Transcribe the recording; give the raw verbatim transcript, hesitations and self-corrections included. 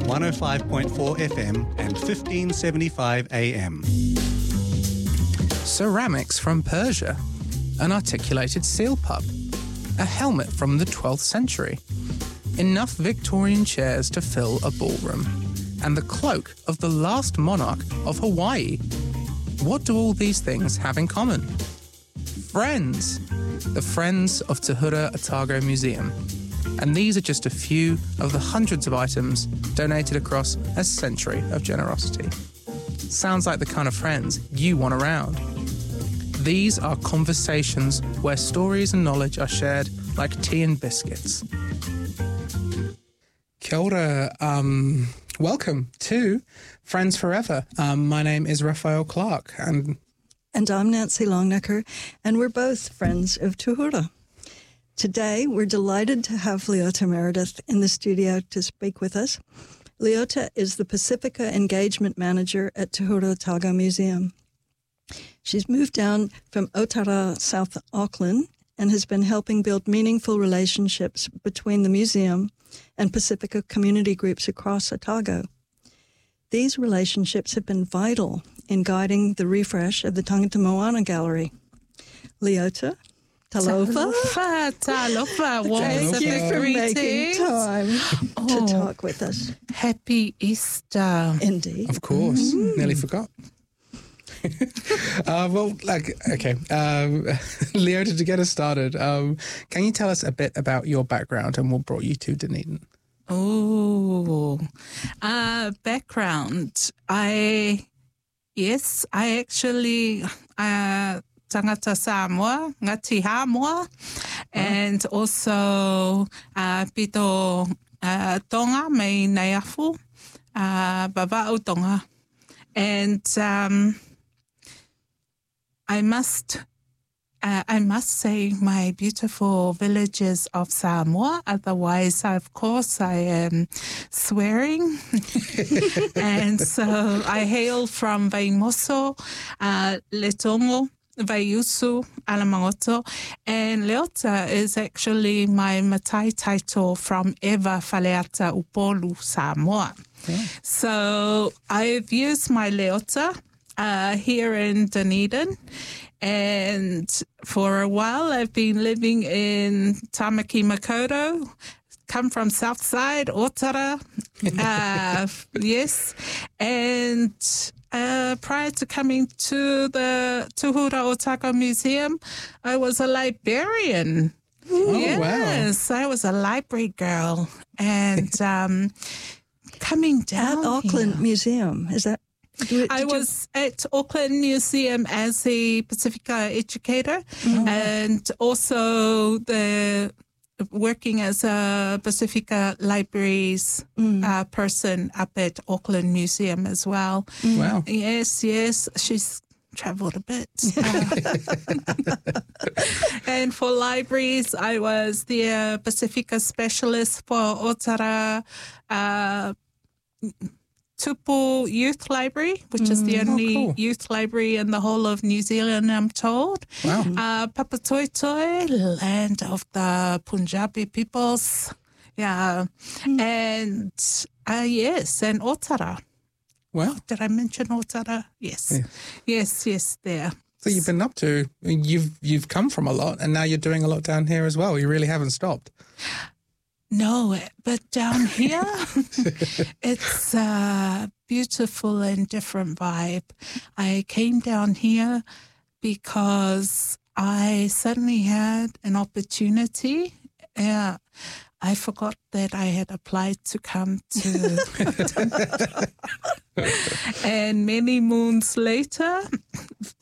one oh five point four F M and fifteen seventy-five A M. Ceramics from Persia, an articulated seal pup, a helmet from the twelfth century, enough Victorian chairs to fill a ballroom, and the cloak of the last monarch of Hawaii. What do all these things have in common? Friends! The Friends of Tahura Otago Museum. And these are just a few of the hundreds of items donated across a century of generosity. Sounds like the kind of friends you want around. These are conversations where stories and knowledge are shared like tea and biscuits. Kia ora, um, welcome to Friends Forever. Um, my name is Raphael Clark, and And I'm Nancy Longnecker, and we're both friends of Tahura. Today, we're delighted to have Leota Meredith in the studio to speak with us. Leota is the Pacifica Engagement Manager at Tahura Otago Museum. She's moved down from Otara, South Auckland, and has been helping build meaningful relationships between the museum and Pacifica community groups across Otago. These relationships have been vital in guiding the refresh of the Tangata Moana Gallery. Leota, talofa. Talofa, talofa. Thank you for making time oh, to talk with us. Happy Easter. Indeed. of course, mm. nearly forgot. uh, well, like, okay. Um, Leota, to get us started, um, can you tell us a bit about your background and what brought you to Dunedin? Oh, uh, background. I, yes, I actually, uh, tangata Samoa, Ngati Hamoa, and also uh, pito uh, tonga me neiafu, uh, babao tonga. And um, I must Uh, I must say my beautiful villages of Samoa. Otherwise, of course, I am swearing. And so I hail from Vaimoso, uh, Letongo, Vaiusu, Alamangoto, and Leota is actually my Matai title from Eva Faleata Upolu, Samoa. Yeah. So I've used my Leota uh, here in Dunedin. And for a while, I've been living in Tamaki Makaurau, come from Southside, Otara, uh, yes. And uh, prior to coming to the Tahura Otago Museum, I was a librarian. Oh, yes, wow. I was a library girl. And um, coming down At Auckland here, Museum, is that? Did, I did was you... at Auckland Museum as a Pacifica educator, mm-hmm. and also the working as a Pacifica Libraries mm. uh, person up at Auckland Museum as well. Mm. Wow. Yes, yes. She's travelled a bit. Uh, and for libraries, I was the uh, Pacifica specialist for Otara uh Tupu Youth Library, which is the only oh, cool. youth library in the whole of New Zealand, I'm told. Wow. Uh, Papatoetoe, land of the Punjabi peoples. Yeah. Mm. And, uh, yes, and Otara. Wow. Did I mention Otara? Yes. Yeah. Yes, yes, there. So you've been up to, you've you've come from a lot, and now you're doing a lot down here as well. You really haven't stopped. No, but down here, it's a beautiful and different vibe. I came down here because I suddenly had an opportunity. Uh, I forgot that I had applied to come to... And many moons later,